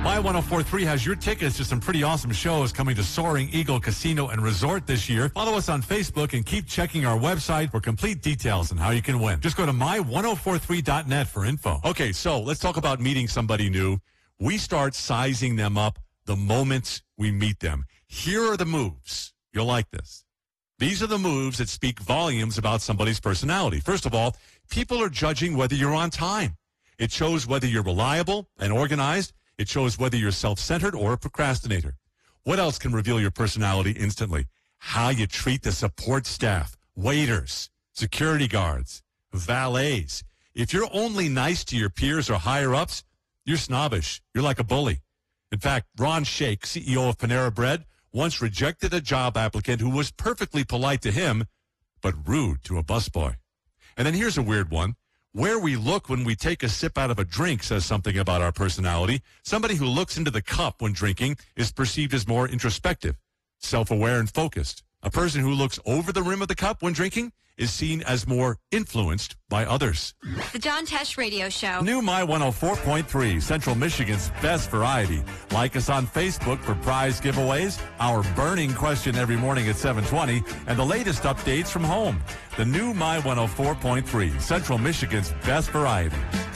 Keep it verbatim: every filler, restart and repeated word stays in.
My one oh four point three has your tickets to some pretty awesome shows coming to Soaring Eagle Casino and Resort this year. Follow us on Facebook and keep checking our website for complete details on how you can win. Just go to my one oh four three dot net for info. Okay, so let's talk about meeting somebody new. We start sizing them up the moment we meet them. Here are the moves. You'll like this. These are the moves that speak volumes about somebody's personality. First of all, people are judging whether you're on time. It shows whether you're reliable and organized. It shows whether you're self-centered or a procrastinator. What else can reveal your personality instantly? How you treat the support staff, waiters, security guards, valets. If you're only nice to your peers or higher-ups, you're snobbish. You're like a bully. In fact, Ron Shake, C E O of Panera Bread, once rejected a job applicant who was perfectly polite to him, but rude to a busboy. And then here's a weird one. Where we look when we take a sip out of a drink says something about our personality. Somebody who looks into the cup when drinking is perceived as more introspective, self-aware, and focused. A person who looks over the rim of the cup when drinking is seen as more influenced by others. The John Tesh Radio Show. New My one oh four point three, Central Michigan's best variety. Like us on Facebook for prize giveaways, our burning question every morning at seven twenty, and the latest updates from home. The new My one oh four point three, Central Michigan's best variety.